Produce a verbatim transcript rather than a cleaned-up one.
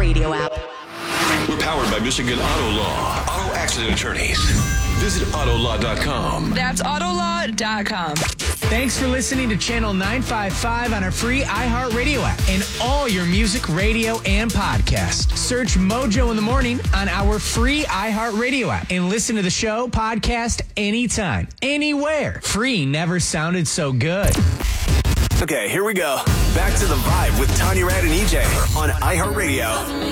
iHeartRadio app. We're powered by Michigan Auto Law. Auto accident attorneys. Visit auto law dot com. That's auto law dot com. Thanks for listening to Channel nine fifty-five on our free iHeartRadio app and all your music, radio, and podcasts. Search Mojo in the Morning on our free iHeartRadio app and listen to the show, podcast, anytime, anywhere. Free never sounded so good. Okay, here we go. Back to the Vibe with Tanya Rad and E J on iHeartRadio.